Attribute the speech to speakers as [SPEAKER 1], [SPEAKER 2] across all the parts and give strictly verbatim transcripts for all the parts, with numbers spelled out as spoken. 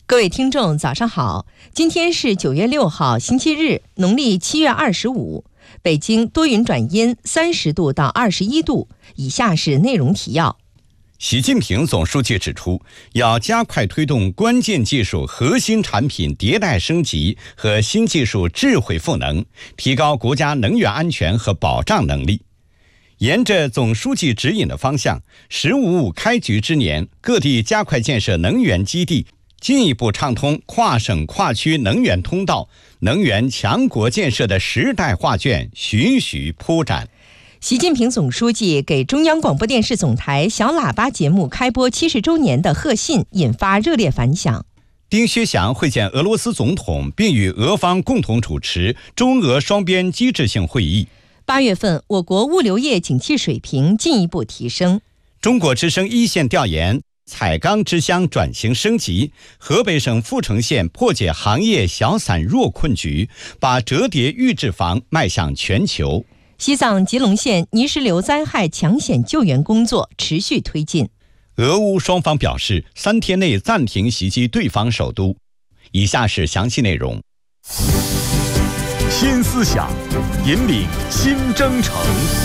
[SPEAKER 1] 各位听众早上好，今天是九月六号星期日，农历七月二十五，北京多云转阴，三十度到二十一度。以下是内容提要。
[SPEAKER 2] 习近平总书记指出，要加快推动关键技术核心产品迭代升级和新技术智慧赋能，提高国家能源安全和保障能力。沿着总书记指引的方向，十五五开局之年，各地加快建设能源基地，进一步畅通跨省跨区能源通道，能源强国建设的时代画卷徐徐铺展。
[SPEAKER 1] 习近平总书记给中央广播电视总台小喇叭节目开播七十周年的贺信引发热烈反响。
[SPEAKER 2] 丁薛祥会见俄罗斯总统，并与俄方共同主持中俄双边机制性会议。
[SPEAKER 1] 八月份，我国物流业景气水平进一步提升。
[SPEAKER 2] 中国之声一线调研，彩钢之乡转型升级，河北省阜成县破解行业小散弱困局，把折叠预制房迈向全球。
[SPEAKER 1] 西藏吉隆县泥石流灾害抢险救援工作持续推进。
[SPEAKER 2] 俄乌双方表示，三天内暂停袭击对方首都。以下是详细内容。
[SPEAKER 3] 新思想，引领新征程。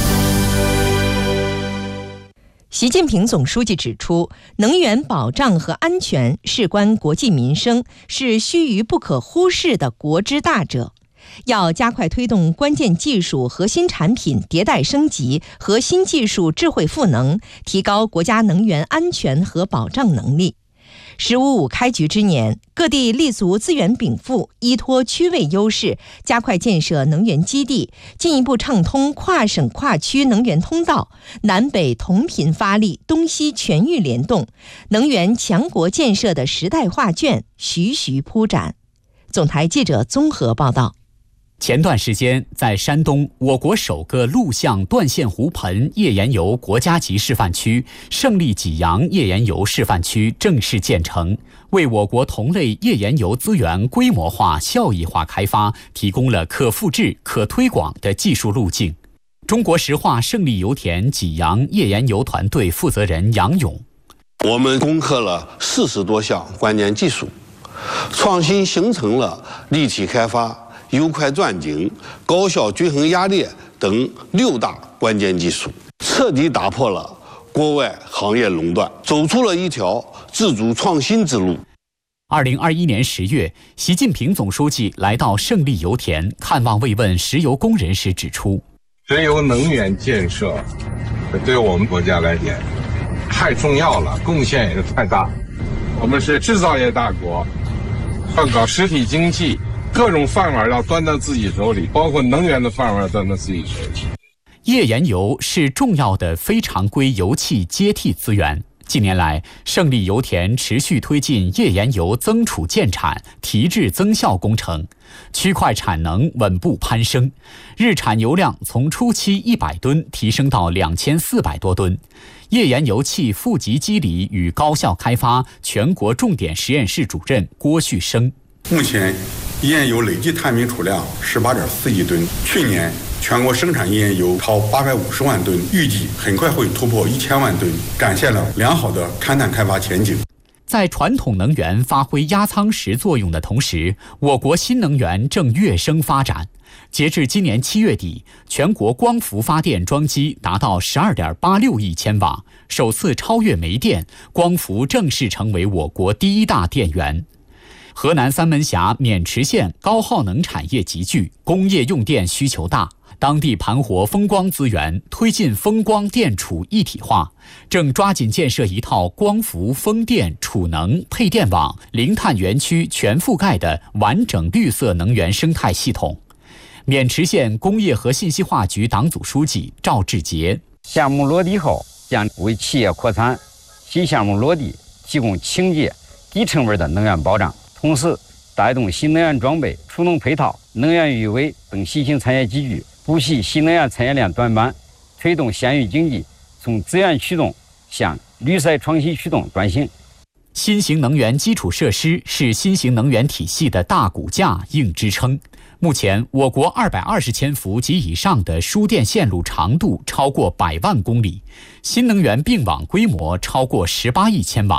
[SPEAKER 1] 习近平总书记指出，能源保障和安全事关国计民生，是须臾不可忽视的国之大者。要加快推动关键技术核心产品迭代升级和新技术智慧赋能，提高国家能源安全和保障能力。十五五开局之年，各地立足资源禀赋，依托区位优势，加快建设能源基地，进一步畅通跨省跨区能源通道，南北同频发力，东西全域联动，能源强国建设的时代画卷徐徐铺展。总台记者综合报道。
[SPEAKER 4] 前段时间，在山东，我国首个陆相断线湖盆页岩油国家级示范区胜利济阳页岩油示范区正式建成，为我国同类页岩油资源规模化、效益化开发提供了可复制、可推广的技术路径。中国石化胜利油田济阳页岩油团队负责人杨勇：
[SPEAKER 5] 我们攻克了四十多项关键技术，创新形成了立体开发、油快钻井、高效均衡压裂等六大关键技术，彻底打破了国外行业垄断，走出了一条自主创新之路。
[SPEAKER 4] 二零二一年十月，习近平总书记来到胜利油田看望慰问石油工人时指出，
[SPEAKER 6] 石油能源建设对我们国家来讲太重要了，贡献也是太大。我们是制造业大国，要搞实体经济，各种饭碗要端到自己手里，包括能源的饭碗要端到自己手里。
[SPEAKER 4] 页岩油是重要的非常规油气接替资源。近年来，胜利油田持续推进页岩油增储建产、提质增效工程，区块产能稳步攀升，日产油量从初期一百吨提升到两千四百多吨。页岩油气负极机理与高效开发全国重点实验室主任郭旭生：
[SPEAKER 7] 目前页岩油累计探明储量十八点四亿吨，去年全国生产页岩油超八百五十万吨，预计很快会突破一千万吨，展现了良好的勘探开发前景。
[SPEAKER 4] 在传统能源发挥压舱石作用的同时，我国新能源正跃升发展。截至今年七月底，全国光伏发电装机达到十二点八六亿千瓦，首次超越煤电，光伏正式成为我国第一大电源。河南三门峡渑池县高耗能产业集聚，工业用电需求大，当地盘活风光资源，推进风光电储一体化，正抓紧建设一套光伏、风电、储能、配电网、零碳园区全覆盖的完整绿色能源生态系统。渑池县工业和信息化局党组书记赵志杰：
[SPEAKER 8] 项目落地后，将为企业扩产、新项目落地提供清洁、低成本的能源保障，同时带动新能源装备、储能配套、能源预委等新兴产业集聚，补齐新能源产业链短板，推动县域经济从资源驱动向绿色创新驱动转型。
[SPEAKER 4] 新型能源基础设施是新型能源体系的大骨架、硬支撑。目前，我国二百二十千伏及以上的输电线路长度超过百万公里，新能源并网规模超过十八亿千瓦，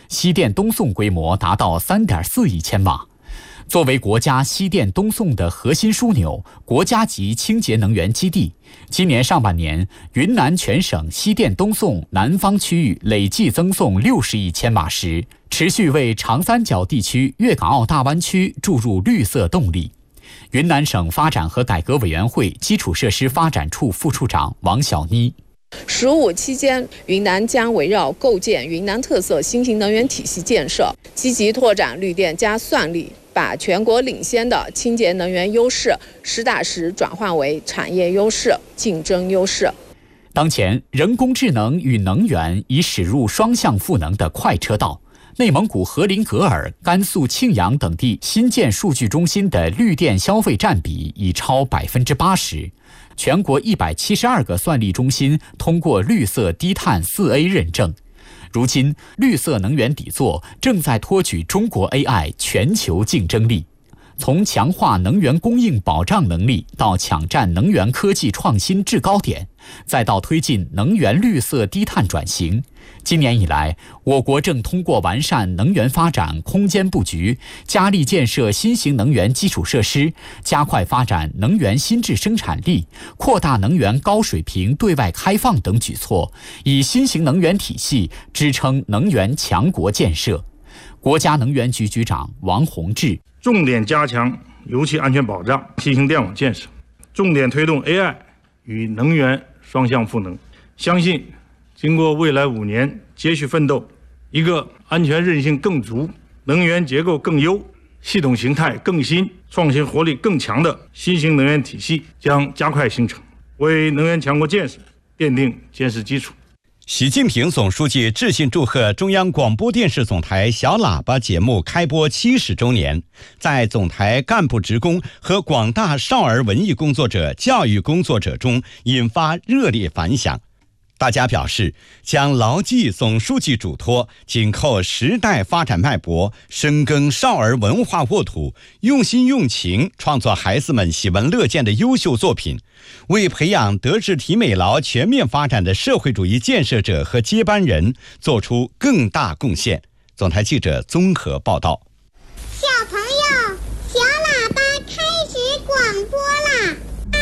[SPEAKER 4] 西电东送规模达到 三点四亿千瓦。作为国家西电东送的核心枢纽，国家级清洁能源基地，今年上半年，云南全省西电东送南方区域累计增送六十亿千瓦时，持续为长三角地区粤港澳大湾区注入绿色动力。云南省发展和改革委员会基础设施发展处副处长王小妮。
[SPEAKER 9] 十五期间，云南将围绕构建云南特色新型能源体系建设，积极拓展绿电加算力，把全国领先的清洁能源优势实打实转换为产业优势、竞争优势。
[SPEAKER 4] 当前，人工智能与能源已驶入双向赋能的快车道。内蒙古和林格尔、甘肃庆阳等地新建数据中心的绿电消费占比已超百分之八十。全国一百七十二个算力中心通过绿色低碳 四 A 认证。如今，绿色能源底座正在托举中国 A I 全球竞争力。从强化能源供应保障能力到抢占能源科技创新制高点，再到推进能源绿色低碳转型，今年以来，我国正通过完善能源发展空间布局，加力建设新型能源基础设施，加快发展能源新质生产力，扩大能源高水平对外开放等举措，以新型能源体系支撑能源强国建设。国家能源局局长王洪志。
[SPEAKER 10] 重点加强油气安全保障、新型电网建设，重点推动 A I 与能源双向赋能。相信经过未来五年接续奋斗，一个安全韧性更足、能源结构更优、系统形态更新、创新活力更强的新型能源体系将加快形成，为能源强国建设奠定坚实基础。
[SPEAKER 2] 习近平总书记致信祝贺中央广播电视总台小喇叭节目开播七十周年，在总台干部职工和广大少儿文艺工作者、教育工作者中引发热烈反响。大家表示，将牢记总书记嘱托，紧扣时代发展脉搏，深耕少儿文化沃土，用心用情创作孩子们喜闻乐见的优秀作品，为培养德智体美劳全面发展的社会主义建设者和接班人做出更大贡献。总台记者综合报道。
[SPEAKER 11] 小朋友，小喇叭开始广播啦！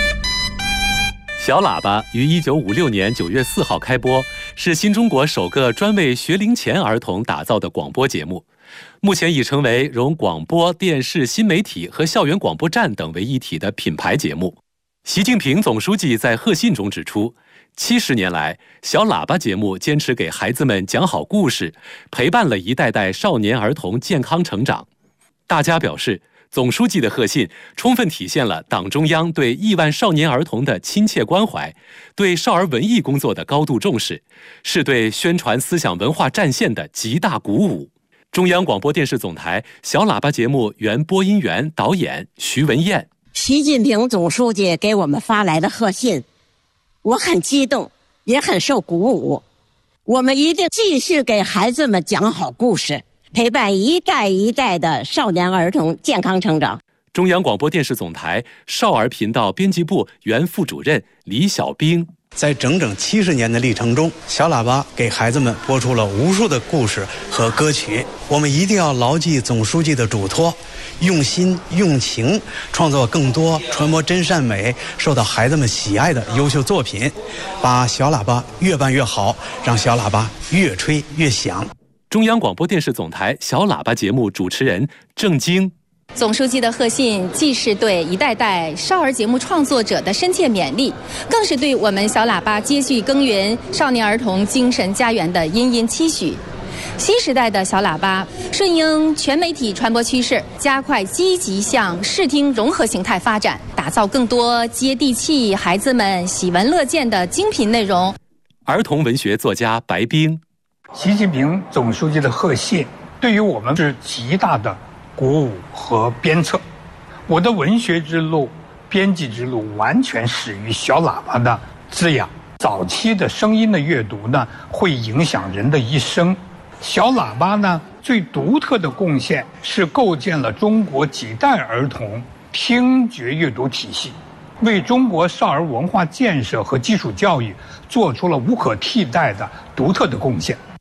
[SPEAKER 12] 小喇叭于一九五六年九月四号开播，是新中国首个专为学龄前儿童打造的广播节目。目前已成为融广播电视新媒体和校园广播站等为一体的品牌节目。习近平总书记在贺信中指出，七十年来，小喇叭节目坚持给孩子们讲好故事，陪伴了一代代少年儿童健康成长。大家表示，总书记的贺信充分体现了党中央对亿万少年儿童的亲切关怀，对少儿文艺工作的高度重视，是对宣传思想文化战线的极大鼓舞。中央广播电视总台小喇叭节目原播音员、导演徐文艳。
[SPEAKER 13] 习近平总书记给我们发来的贺信，我很激动，也很受鼓舞。我们一定继续给孩子们讲好故事，陪伴一代一代的少年儿童健康成长。
[SPEAKER 12] 中央广播电视总台少儿频道编辑部原副主任李小兵。
[SPEAKER 14] 在整整七十年的历程中，小喇叭给孩子们播出了无数的故事和歌曲。我们一定要牢记总书记的嘱托，用心用情创作更多传播真善美、受到孩子们喜爱的优秀作品，把小喇叭越办越好，让小喇叭越吹越响。
[SPEAKER 12] 中央广播电视总台小喇叭节目主持人郑晶。
[SPEAKER 15] 总书记的贺信既是对一代代少儿节目创作者的深切勉励，更是对我们小喇叭接续耕耘少年儿童精神家园的殷殷期许。新时代的小喇叭顺应全媒体传播趋势，加快积极向视听融合形态发展，打造更多接地气、孩子们喜闻乐见的精品内容。
[SPEAKER 12] 儿童文学作家白冰。
[SPEAKER 16] 习近平总书记的贺信对于我们是极大的鼓舞和鞭策。我的文学之路、编辑之路完全始于小喇叭的滋养。早期的声音的阅读呢，会影响人的一生。小喇叭呢，最独特的贡献是构建了中国几代儿童听觉阅读体系，为中国少儿文化建设和基础教育做出了无可替代的独特的贡献。